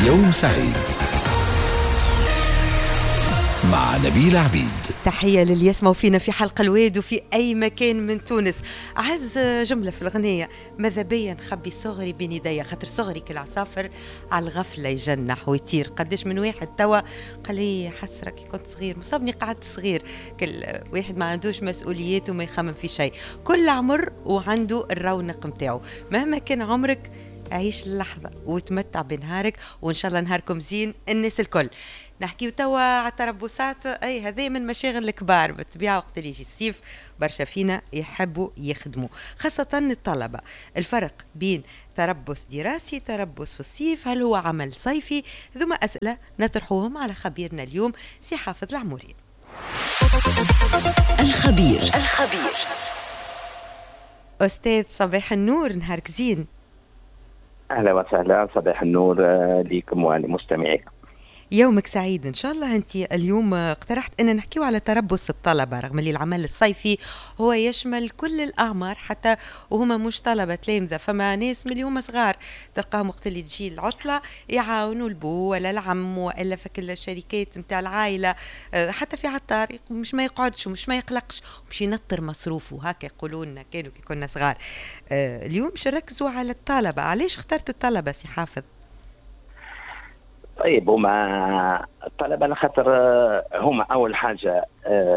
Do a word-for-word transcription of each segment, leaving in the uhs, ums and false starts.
يوم سعيد مع نبيل عبيد. تحية للي يسمعوا فينا في حلقة الواد وفي أي مكان من تونس. عز جملة في الغنية: ماذا بيا نخبي صغري بين يديا، خاطر صغري كالعصافر على الغفلة يجنح ويطير. قداش من واحد توا قال لي حسرة كي كنت صغير، مصابني قعدت صغير. كل واحد ما عندوش مسؤوليات وما يخمم في شيء. كل عمر وعنده الرونق متاعه. مهما كان عمرك عيش اللحظة وتمتع بنهارك، وإن شاء الله نهاركم زين الناس الكل. نحكي توا على التربصات، اي هذه من مشاغل الكبار بالطبيعه. وقت اللي يجي الصيف برشا فينا يحبوا يخدموا، خاصه الطلبه. الفرق بين تربص دراسي تربص في الصيف، هل هو عمل صيفي؟ ذم اسئله نطرحوهم على خبيرنا اليوم سي حافظ العموري. الخبير الخبير استاذ صباح النور، نهارك زين. اهلا وسهلا، صباح النور ليكم ولمستمعيكم. يومك سعيد إن شاء الله. أنت اليوم اقترحت أن نحكيو على تربص الطلبة، رغم اللي العمل الصيفي هو يشمل كل الأعمار، حتى وهما مش طلبة تلامذة. فما ناس من اليوم صغار تلقاهم وقت اللي تجي العطلة يعاونوا البو ولا العم وإلا في كل الشركات متاع العائلة، حتى في عطار مش ما يقعدش ومش ما يقلقش ومش ينطر مصروفه. هكا يقولون كانوا كي كنا صغار. اليوم مش ركزوا على الطلبة. علاش اخترت الطلبة سي حافظ؟ طيب، هما الطلبة لخاطر هما أول حاجة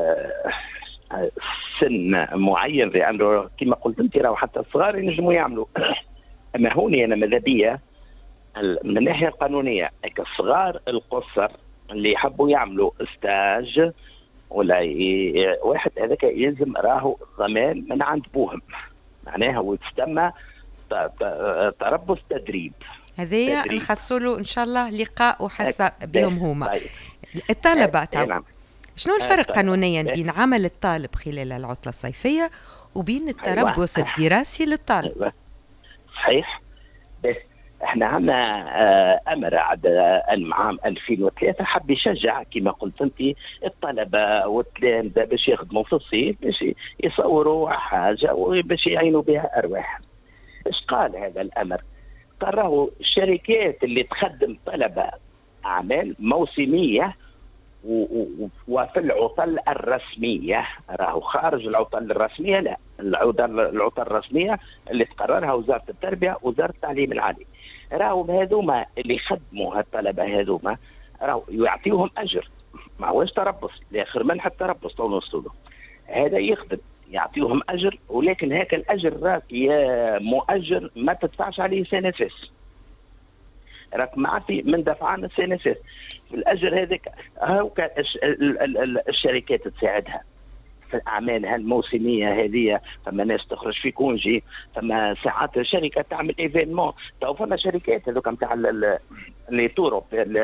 سن معين، لأنه كما قلت أنت راهو حتى الصغار ينجموا يعملوا. أما هوني أنا ماذا بيا من الناحية القانونية الصغار القصر اللي يحبوا يعملوا استاج ولا ي... واحد هذاك يلزم راهو ضمان من عند بوهم، معناها وتسمى تربص تدريب. هذايا نخصوا له ان شاء الله لقاء وحسب بهم هما. طيب. الطلبه تاع شنو الفرق قانونيا بين عمل الطالب خلال العطله الصيفيه وبين التربص أيوة. الدراسي للطالب؟ أيوة. صحيح. احنا عندنا امر عاد عام ألفين وثلاثة حب يشجع كما قلت انت الطلبه والتلامذه باش يخدموا في الصيف، باش يصوروا حاجه وباش يعينوا بها ارواح. ايش قال هذا الامر؟ راهو الشركات اللي تخدم طلبة أعمال موسمية وفي العطل الرسمية، راهو خارج العطل الرسمية لا، العطل العطل الرسمية اللي تقررها وزارة التربية وزارة التعليم العالي، راهو هذوما اللي يخدموا هالطلبة هذوما راهو يعطيوهم أجر، ما هوش تربص لآخر منحة تربص تو نوصلوا هذا يخدم يعطيوهم اجر، ولكن هيك الاجر راك يا مؤجر ما تدفعش عليه سنسس، راك معطي من دفعان السنسس الاجر هذاك. هاوكا الشركات تساعدها في الاعمال هالموسميه هذه. فما ناس تخرج في كونجي، فما ساعات شركه تعمل ايفينمون. تو فما شركات هذوك نتاع لي تورو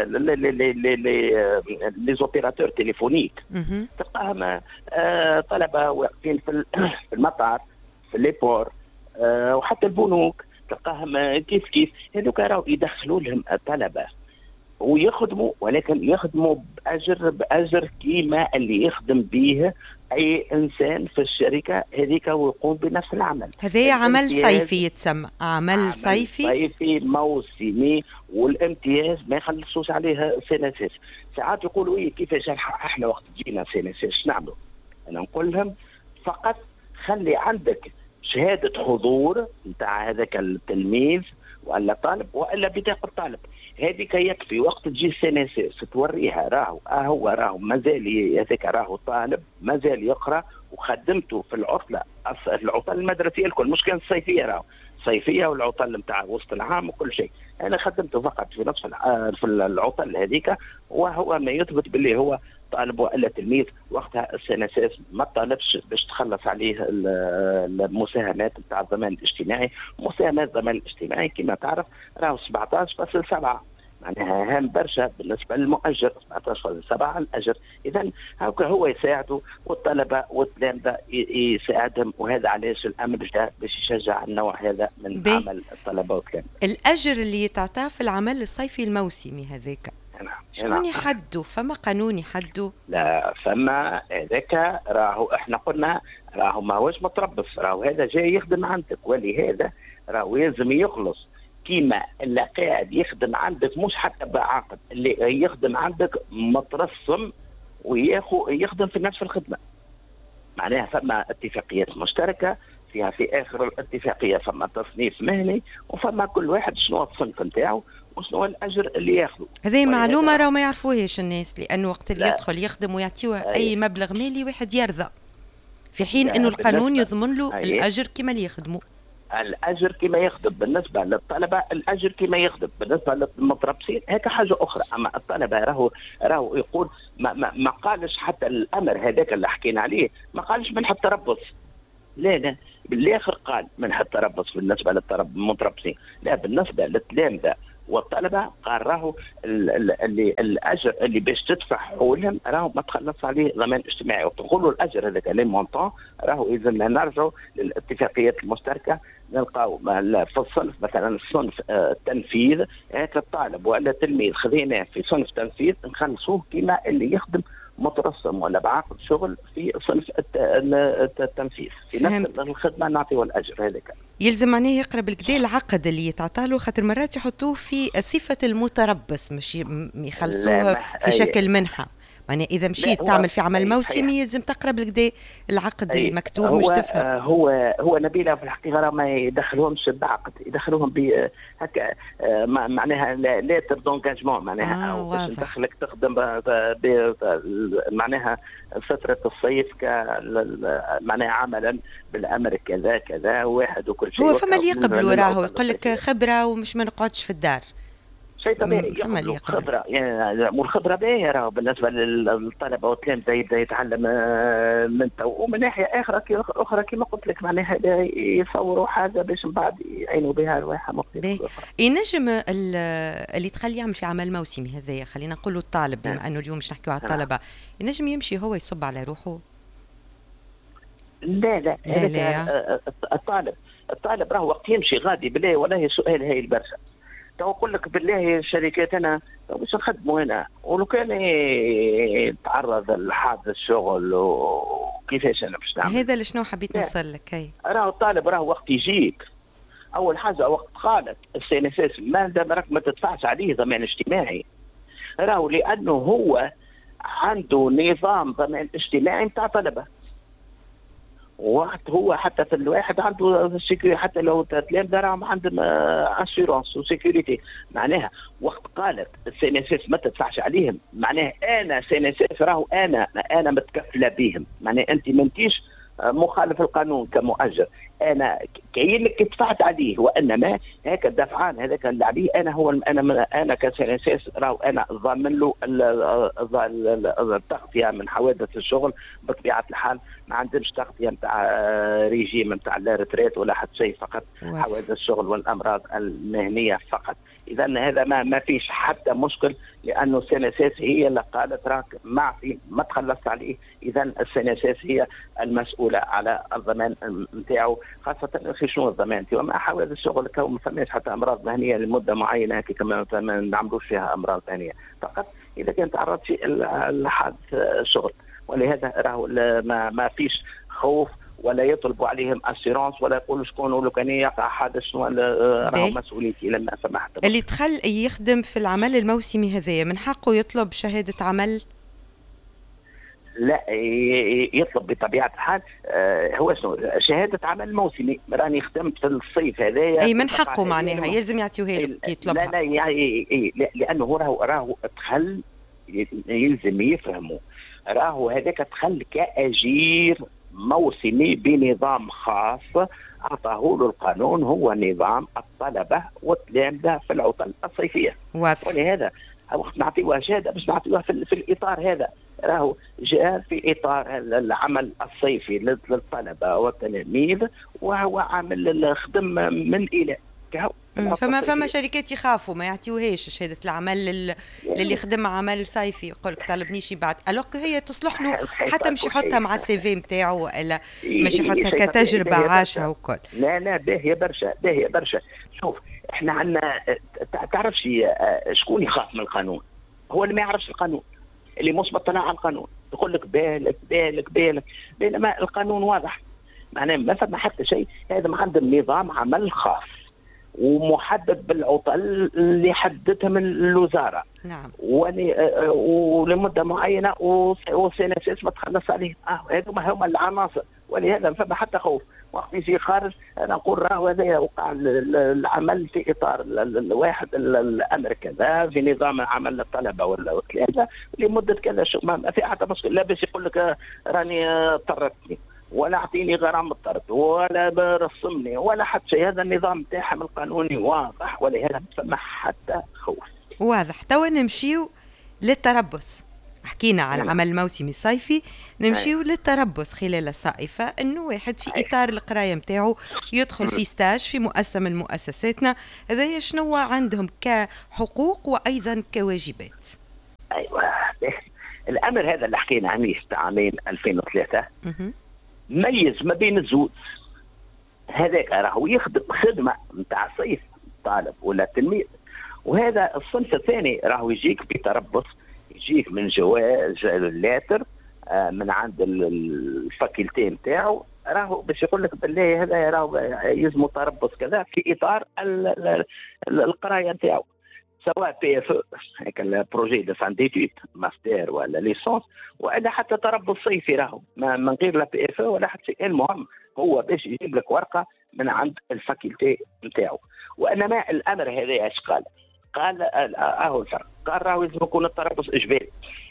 لي زوبيراتور تليفونيك، تلقاهم طلبه واقفين في المطار في ليبور وحتى البنوك، تلقاهم كيف كيف هذوك راهو يدخلوا لهم الطلبه ويخدموا، ولكن يخدموا باجر باجر كيما اللي يخدم به اي انسان في الشركه هذيك ويقوم بنفس العمل. هذا عمل صيفي يتسمى عمل, عمل صيفي صيفي موسمي، والامتياز ما يخلصوش عليها سنسس. ساعات يقولوا ايه كيفاش احنا وقت جينا سنسس نعملوا؟ انا نقول لهم فقط خلي عندك شهاده حضور نتاع هذاك التلميذ ولا طالب والا بطاقه طالب، هذيك يكفي. وقت تجي السنسس توريها راهو اه هو راهو مازال هذاك راهو طالب مازال يقرا وخدمته في العطله العطل المدرسيه الكل، مش كان الصيفيه، راهو صيفيه والعطل نتاع وسط العام وكل شيء. انا خدمته فقط في نصف في العطل هذيك، وهو ما يثبت باللي هو طالب والا تلميذ. وقتها السنسس ما طالبش باش تخلص عليه المساهمات نتاع الضمان الاجتماعي. مساهمات الضمان الاجتماعي كما تعرف راهو سبعطاش فاصلة سبعة، معناها هام برشا بالنسبه للمؤجر، سبعطاش فاصلة سبعة الاجر. اذا هكا هو يساعده والطلبه والتلامذه يساعدهم، وهذا علاش الامر جاء باش يشجع النوع هذا من بي. عمل الطلبه والتلامذه. الاجر اللي يتعطى في العمل الصيفي الموسمي هذاك شكون يحدوا؟ فما قانون يحدوا؟ لا فما هذاك راهو احنا قلنا راهو ما هوش متربص، راهو هذا جاي يخدم عندك، ولهذا راهو لازم يخلص كيما اللي قاعد يخدم عندك مش حتى بعقد، اللي يخدم عندك مترسم وياخو يخدم في نفس الخدمه. معناها فما اتفاقيات مشتركه فيها في اخر الاتفاقيه فما تصنيف مهني، وفما كل واحد شنو الصنف نتاعو وشنو الاجر اللي ياخذه. هذه معلومه راهو ما يعرفوهاش الناس، لانه وقت اللي لا. يدخل يخدم ويعطيوه اي مبلغ مالي واحد يرضى، في حين انه القانون يضمن له أيه. الاجر كما اللي يخدموا. الاجر كما يخدم بالنسبه للطلبه، الاجر كما يخدم بالنسبه للمتربصين هيك حاجه اخرى. اما الطلبه راهو راهو يقول ما, ما, ما قالش حتى الامر هذاك اللي حكينا عليه، ما قالش منح التربص، لا لا بالاخر قال منح التربص بالنسبه للمتربصين، لا بالنسبه للتلامذه والطلبه قال راهو اللي الاجر اللي باش تدفعه لهم راهو ما تخلص عليه ضمان اجتماعي، وتقولوا الاجر هذاك لي مونطون راهو اذا نرجعوا للاتفاقيات المشتركه نلقاو في الصنف مثلا صنف التنفيذ هيك الطالب ولا التلميذ خذيناه في صنف تنفيذ نخلصوه كما اللي يخدم مترسم ولا بعقد شغل في صنف التنفيذ في نفس الخدمه نعطيه الاجر هذاك. يلزم معناه يقرا بالكدا العقد اللي يتعطى له، خاطر مرات يحطوه في صفه المتربص مش يخلصوه في شكل منحه. معناه اذا مشيت تعمل في عمل موسمي يلزم تقرا بالكدا العقد المكتوب مش تفهم. هو هو نبيله في الحقيقه راه ما يدخلوهمش بعقد، يدخلوهم ب هكا معناها ليتر دونجاجمون معناها آه باش ندخلك تخدم معناها فتره الصيف ك معناها عملا بالامر كذا كذا واحد وكل شيء. هو فما اللي يقبل وراه ويقول لك خبره ومش ما نقعدش في الدار، شيء طبيعي ياخذ خبره يعني، والخبره باهيه راهو بالنسبه للطلبه والتلامذه يبدا يتعلم من تو، ومن ناحيه اخرى اخرى كما قلت لك معناها يصوروا حاجه باش من بعد يعينوا بها الواحه مختلفه. ينجم اللي تخلي يعمل في عمل موسمي هذايا، خلينا نقولوا الطالب بما انه اليوم مش نحكيو على الطلبه، ينجم يمشي هو يصب على روحه؟ لا لا, لا, لا. الطالب الطالب راهو وقت يمشي غادي بالله ولا سؤال هاي البرشا. تو اقول لك بالله الشركات انا باش نخدموا هنا، ولو كان يتعرض لحادث شغل وكيفاش انا باش نعمل؟ هذا اللي شنو حبيت نوصل لك. اي راهو الطالب راهو وقت يجيك اول حاجه وقت قالت السي ان اس اس ما دام راك ما تدفعش عليه ضمان اجتماعي، راهو لانه هو عنده نظام ضمان اجتماعي نتاع طلبه، وقت هو حتى في الواحد عنده سيكوريتي، حتى لو تلامذه راهم عندهم اسيورونس وسيكوريتي. معناها وقت قالت السي ان اس اس ما تدفعش عليهم، معناها انا سي ان اس اس راهو انا انا متكفله بهم، معناها انت ما انتيش مخالف القانون كمؤجر، انا كاين لك دفعت عليه، وانما هيك الدفعان هذاك اللي عليه انا هو انا انا كسي اس اس راهو انا ضامن له التغطيه من حوادث الشغل بطبيعه الحال، ما عندهمش تغطيه نتاع ريجيم نتاع لا ريتريت ولا حتى شيء، فقط حوادث الشغل والامراض المهنيه فقط. اذا هذا ما ما فيش حتى مشكل، لانه السي ان اس اس هي اللي قالت راك معفي ما تخلصت عليه، اذا السي ان اس اس هي المسؤوله على الضمان نتاعو، خاصه في شنو الضمان نتاعو مع حوادث الشغل كون ما فماش حتى امراض مهنيه لمده معينه هكي كما ما نعملوش فيها امراض مهنيه، فقط اذا كان تعرض شيء لحادث الشغل. ولهذا راهو ما ما فيش خوف ولا يطلبوا عليهم اسيرونس ولا يقولوا شكون ولو كان يقع حادث شنو راهو مسؤوليتي لما سمحت. اللي دخل يخدم في العمل الموسمي هذايا من حقه يطلب شهاده عمل؟ لا يطلب بطبيعه الحال هو شنو شهاده عمل موسمي، راني خدمت في الصيف هذايا اي من حقه معناها يلزم يعطيوها لك يطلبها. لا لا يعني لانه راهو راهو دخل يلزم يفهموا راهو هذاك دخل كاجير موسمي بنظام خاص أعطاه له القانون، هو نظام الطلبة والتلامذة في العطل الصيفية. واضح. ولهذا وقت نعطيوها شهادة باش نعطيوها في, في الإطار هذا، راهو جاء في إطار العمل الصيفي للطلبة والتلاميذ، وهو عامل خدم من إلى فما فما شركات يخافوا ما يعطيوهاش شهاده العمل لل... للي يخدم عمل صيفي، يقول لك طالبنيش يبعث الوغ هي تصلح له حتى مش يحطها مع السي في نتاعو ولا مش يحطها كتجربه عاشها وكل. لا لا باهيه برشا باهيه برشا. شوف احنا عندنا تعرفش شكون يخاف من القانون؟ هو اللي ما يعرفش القانون، اللي مش مطلع على القانون، يقول لك بالك بالك بالك، بينما القانون واضح، معناه ما فما حتى شيء. هذا ما عندهم نظام عمل خاص، ومحدد بالعطل اللي حددتها من الوزاره. نعم. ولمده معينه وسي اس ما تخلص عليه. اه هذوما هما العناصر، ولهذا فما حتى خوف. وقت يجي خارج انا نقول راهو هذا وقع العمل في اطار الواحد الامر كذا في نظام عمل الطلبه ولا ثلاثه لمده كذا شهر، ما في حتى مشكله. لا باش يقول لك راني طردتني ولا اعطيني غرامه الطرد ولا برسمني ولا حتى شيء. هذا النظام تاعهم القانوني واضح، ولهذا فما حتى خوف. واضح. توا نمشيو للتربص. حكينا عن العمل الموسمي الصيفي، نمشيو أيه. للتربص خلال الصائفة، انه واحد في أيه. اطار القرايه نتاعو يدخل في ستاج في مؤسسه من مؤسساتنا. هذا شنو عندهم كحقوق وايضا كواجبات؟ ايوه الامر هذا اللي حكينا عنه تاع عامين ألفين وثلاثة ميز ما بين الزوج. هذاك راهو يخدم خدمه نتاع صيف طالب ولا تلميذ، وهذا الصنف الثاني راهو يجيك بتربص، يجيك من جواز اللاتر من عند الفاكولتي نتاعو، راهو باش يقول لك بالله هذا راهو يلزمو تربص كذا في اطار القرايه نتاعو، سواء بي اف هيك البروجي دو فان ديتود ماستر ولا ليسونس، والا حتى تربص صيفي راهو من غير لا بي اف ولا حتى شيء. المهم هو باش يجيب لك ورقه من عند الفاكولتي نتاعو. وانما الامر هذا ايش قال؟ قال اهو الفرق، قال راهو لازم يكون التربص اجباري.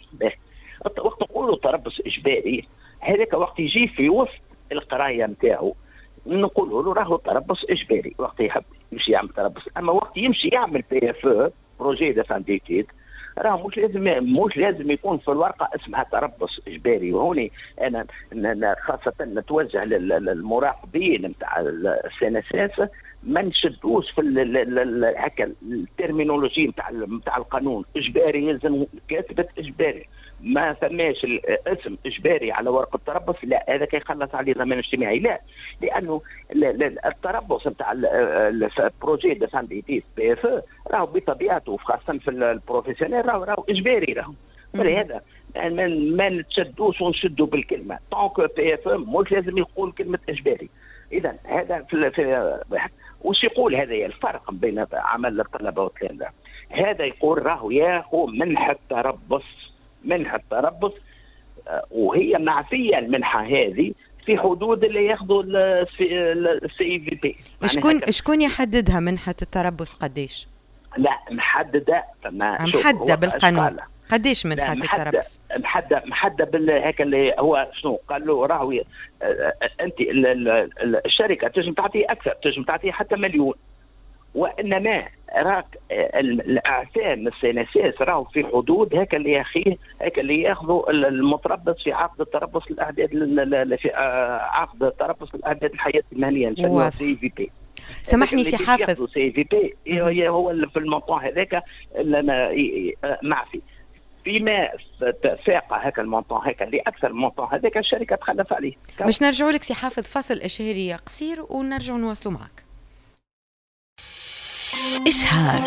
وقت نقولوا تربص اجباري هذاك وقت يجي في وسط القرايه نتاعو نقولوا له راهو تربص اجباري وقت يحب يمشي يعمل تربص. اما وقت يمشي يعمل بي اف بروجي دو فان ديتود راهو مش لازم مش لازم يكون في الورقه اسمها تربص اجباري. وهوني انا خاصه نتوجه للمراقبين نتاع السنساس ما نشدوش في هكا الترمينولوجي نتاع نتاع القانون. اجباري يلزم كاتبه اجباري، ما فماش الاسم اجباري على ورقه التربص، لا هذا كيخلص عليه ضمان اجتماعي. لا، لانه التربص نتاع البروجي دو فان ديتود بي اف راهو بطبيعته خاصه في البروفيسيونيل راهو راهو اجباري راهو. فلهذا ما نتشدوش ونشدوا بالكلمه طونك بي اف مش لازم يقول كلمه اجباري. اذا هذا في, في وش يقول هذا الفرق بين عمل الطلبه والتلامذه. هذا يقول راهو ياخذ منحه تربص، منحه تربص وهي معفيه المنحه هذه في حدود اللي ياخذوا السي في بي. شكون شكون يحددها منحه التربص قديش؟ لا محدده محدده بالقانون. قديش منحه التربص؟ محدده محدده بال هيك اللي هو شنو قال له راهو انت الشركه تنجم تعطيه اكثر، تنجم تعطيه حتى مليون، وانما راك الاعفاء من السنساس راهو في حدود هيك اللي ياخيه هيك اللي ياخذوا المتربص في عقد التربص الاعداد في عقد تربص الاعداد الحياه المهنيه نسموه سي في بي. سامحني سي حافظ، سي في بي هو اللي في المونطون هذاك معفي. فيما فاق هكا المونطون هكا اللي اكثر المونطون هذاك الشركه تخلف عليه. باش نرجعوا لك سي حافظ فاصل اشهاري قصير ونرجعوا نواصلوا معك. إشهار.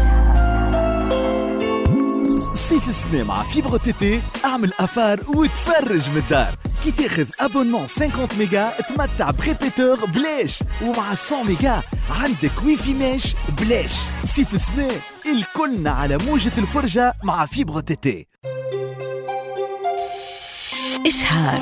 صيف السنة مع فيبر تي تي اعمل أفار وتفرج من الدار. كي تاخذ ابونمون خمسين ميجا تمتع بريبيتور بلاش، ومع مية ميجا عندك ويفي ماش بلاش. صيف السنة الكلنا على موجة الفرجة مع فيبر تي تي. إشهار.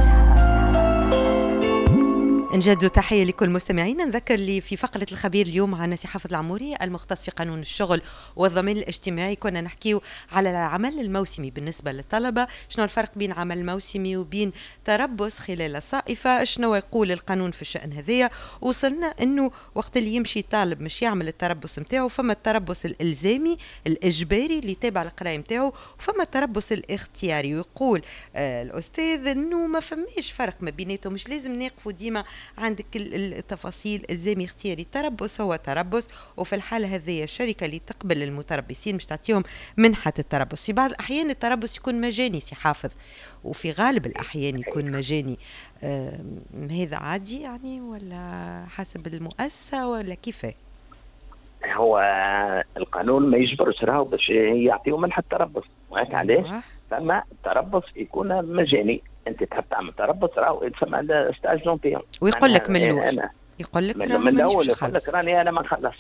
نجد تحية لكل مستمعينا. نذكر لي في فقرة الخبير اليوم عن سي حافظ العموري المختص في قانون الشغل والضمان الاجتماعي. كنا نحكيو على العمل الموسمي بالنسبة للطلبة، شنو الفرق بين عمل موسمي وبين تربص خلال الصائفة، شنو يقول القانون في الشأن هذية. وصلنا انه وقت اللي يمشي طالب مش يعمل التربص متاعه، فما التربص الالزامي الاجباري اللي تابع القرايه متاعه، وفما التربص الاختياري. ويقول آه الاستاذ انه ما فماش فرق ما بيناتهم، مش لازم نقفوا ديما عندك التفاصيل الزامي اختياري. تربص هو تربص، وفي الحالة هذه الشركة اللي تقبل المتربصين مش تعطيهم منحة التربص. في بعض الأحيان التربص يكون مجاني سي حافظ، وفي غالب الأحيان يكون مجاني. آه هذا عادي يعني ولا حسب المؤسسة ولا كيفاه؟ هو القانون ما يجبرش راهو باش يعطيهم منحة التربص، وهيك علاش فما التربص يكون مجاني. انت تحب تعمل تربص راهو يتسمى ستاج لونتيون، ويقول لك من الاول يقول لك من, من الاول يقول لك راني انا ما نخلص.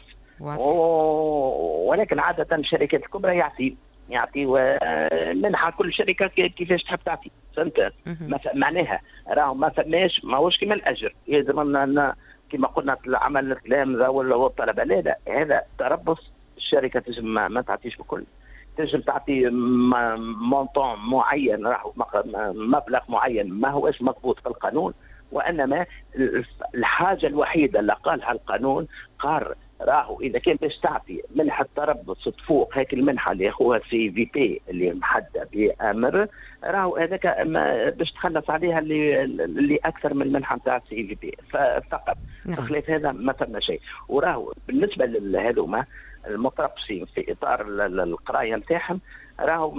ولكن عاده الشركات الكبرى يعطي يعطي منحة كل شركة كيفاش تحب تعطي، فهمت؟ معناها راهو ما فماش ماهوش كيما الأجر يلزم كما قلنا العمل الكلام والطلبة، لا لا هذا تربص. الشركة تجم ما, ما تعطيش بكل، تنجم تعطي مونطون معين راهو مبلغ معين ما هوش مضبوط في القانون، وإنما الحاجة الوحيدة اللي قالها القانون قال راهو اذا كان باش تعطي منحه تربص تفوق هيك المنحه اللي هو سي في بي اللي محدده بامر، راهو هذاك باش تخلص عليها اللي اللي اكثر من المنحه نتاع سي في بي فقط. بخلاف هذا ما فما شيء. وراهو بالنسبه لهذوما المتربصين في اطار القرايه نتاعهم راهو